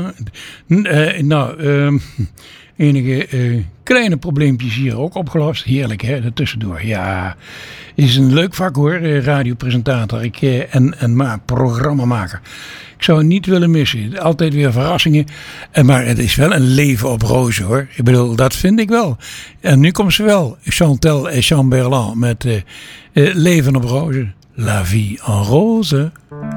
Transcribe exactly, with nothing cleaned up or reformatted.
Uh, nou, uh, enige uh, kleine probleempjes hier ook opgelost. Heerlijk, hè, er tussendoor. Ja, is een leuk vak hoor, radiopresentator ik, uh, en, en maar programmamaker. Ik zou het niet willen missen. Altijd weer verrassingen. En maar het is wel een leven op rozen hoor. Ik bedoel, dat vind ik wel. En nu komt ze wel. Chantal en Chamberlain met uh, uh, Leven op rozen. La vie en rose.